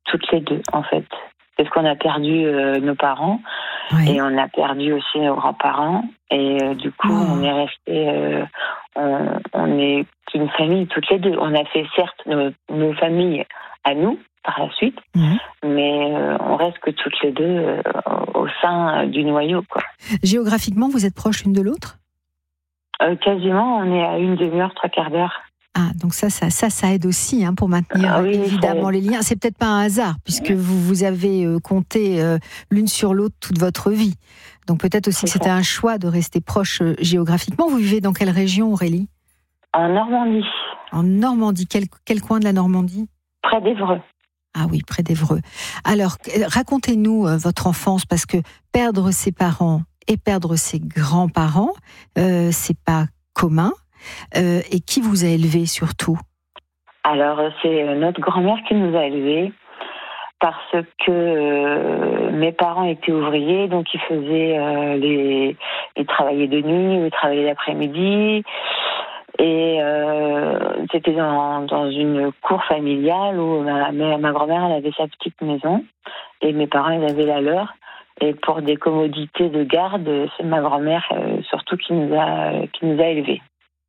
toutes les deux, en fait. Parce qu'on a perdu nos parents, et on a perdu aussi nos grands-parents. Et du coup, on est resté... on est une famille toutes les deux. On a fait, certes, nos familles à nous, par la suite, mais on reste que toutes les deux au sein du noyau, quoi. Géographiquement, vous êtes proches l'une de l'autre ? Quasiment, on est à 1 demi-heure, 3/4 d'heure. Ah, donc ça aide aussi pour maintenir évidemment les liens. C'est peut-être pas un hasard, puisque vous avez compté l'une sur l'autre toute votre vie. Donc peut-être aussi que c'était un choix de rester proche géographiquement. Vous vivez dans quelle région, Aurélie ? En Normandie. En Normandie. Quel coin de la Normandie ? Près d'Évreux. Ah oui, près d'Évreux. Alors, racontez-nous votre enfance, parce que perdre ses parents et perdre ses grands-parents, c'est pas commun. Et qui vous a élevé surtout ? Alors, c'est notre grand-mère qui nous a élevés, parce que mes parents étaient ouvriers, donc ils travaillaient de nuit ou ils travaillaient l'après-midi. Et c'était dans une cour familiale où ma grand-mère, elle avait sa petite maison et mes parents, ils avaient la leur. Et pour des commodités de garde, c'est ma grand-mère surtout qui nous a élevés.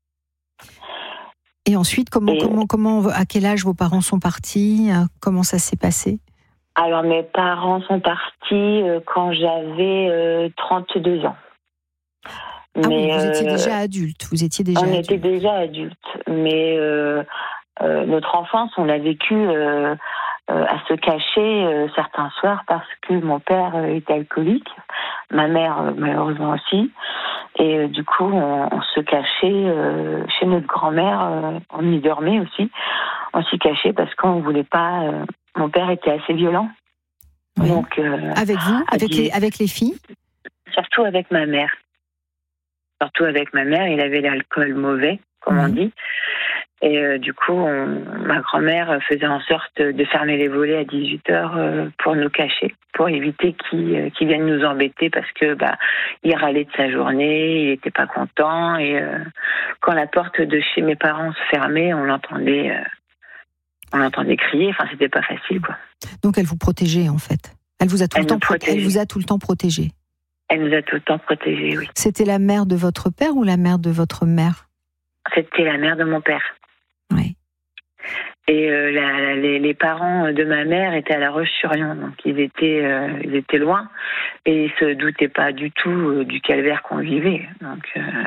Et ensuite, comment, à quel âge vos parents sont partis ? Comment ça s'est passé ? Alors, mes parents sont partis quand j'avais 32 ans. Mais, oui, vous étiez déjà adulte. On était déjà adultes. Mais notre enfance, on l'a vécue à se cacher certains soirs parce que mon père était alcoolique, ma mère malheureusement aussi. Et du coup, on se cachait chez notre grand-mère. On y dormait aussi. On s'y cachait parce qu'on ne voulait pas... mon père était assez violent. Oui. Donc, avec vous ? Avec les filles ? Surtout avec ma mère. Surtout avec ma mère. Il avait l'alcool mauvais, comme on dit. Et du coup, ma grand-mère faisait en sorte de fermer les volets à 18h pour nous cacher, pour éviter qu'ils viennent nous embêter parce que il râlait de sa journée, il n'était pas content. Et quand la porte de chez mes parents se fermait, on l'entendait crier. Enfin, c'était pas facile, quoi. Donc, elle vous protégeait, en fait. Elle vous a tout le temps protégé. Elle nous a tout le temps protégés, oui. C'était la mère de votre père ou la mère de votre mère ? C'était la mère de mon père. Oui. Et les parents de ma mère étaient à La Roche-sur-Yon, donc ils étaient loin et ils se doutaient pas du tout du calvaire qu'on vivait. Donc.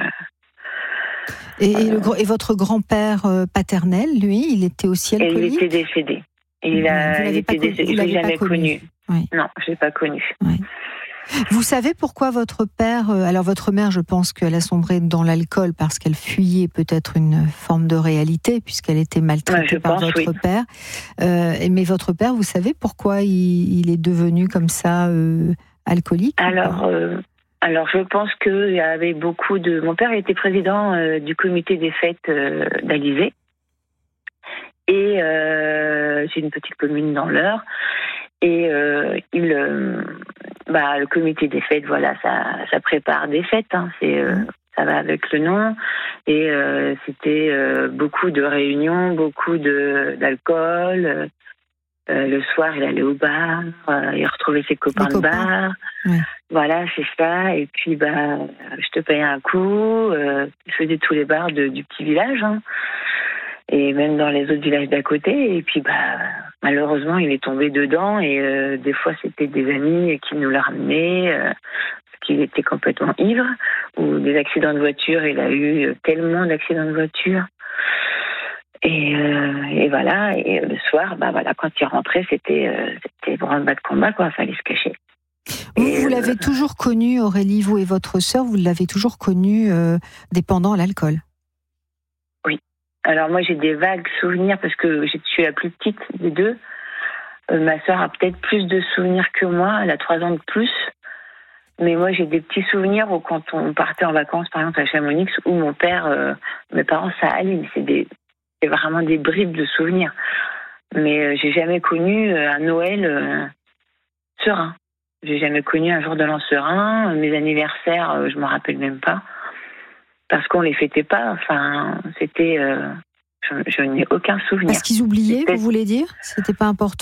Et votre grand-père paternel, lui, il était aussi alcoolique ? Il était décédé. Il était décédé. Je l'ai jamais connu. Oui. Non, je l'ai pas connu. Oui. Vous savez pourquoi votre père... alors votre mère, je pense qu'elle a sombré dans l'alcool parce qu'elle fuyait peut-être une forme de réalité puisqu'elle était maltraitée par votre père. Mais votre père, vous savez pourquoi il est devenu comme ça alcoolique ? Alors, je pense qu'il y avait beaucoup de... Mon père était président du comité des fêtes d'Alizé. Et c'est une petite commune dans l'Eure. Et le comité des fêtes, voilà, ça prépare des fêtes. Hein, ça va avec le nom. Et c'était beaucoup de réunions, beaucoup d'alcool. Le soir, il allait au bar, il retrouvait ses copains de bar. Oui. Voilà, c'est ça. Et puis, je te paye un coup. Il faisait tous les bars du petit village. Hein. Et même dans les autres villages d'à côté. Et puis, malheureusement, il est tombé dedans. Et des fois, c'était des amis qui nous l'amenaient parce qu'il était complètement ivre. Ou des accidents de voiture. Il a eu tellement d'accidents de voiture. Et voilà. Et le soir, quand il rentrait, c'était branle-bas de combat, quoi. Fallait se cacher. Vous l'avez toujours connu, Aurélie, vous et votre sœur, vous l'avez toujours connu dépendant à l'alcool ? Alors moi j'ai des vagues souvenirs parce que je suis la plus petite des deux. Ma sœur a peut-être plus de souvenirs que moi, elle a 3 ans de plus. Mais moi j'ai des petits souvenirs où quand on partait en vacances, par exemple à Chamonix, où mon père, mes parents ça allait, mais c'est vraiment des bribes de souvenirs. Mais j'ai jamais connu un Noël serein. J'ai jamais connu un jour de l'an serein. Mes anniversaires, je m'en rappelle même pas. Parce qu'on les fêtait pas, enfin, c'était... je n'ai aucun souvenir. Parce qu'ils oubliaient, vous voulez dire ? C'était pas important